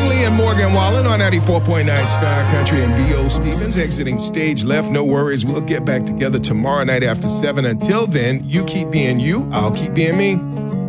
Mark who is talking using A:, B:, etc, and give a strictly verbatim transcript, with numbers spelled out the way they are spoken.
A: Lee and Morgan Wallen on ninety-four point nine Star Country and B O. Stevens exiting stage left. No worries. We'll get back together tomorrow night after seven. Until then, you keep being you. I'll keep being me.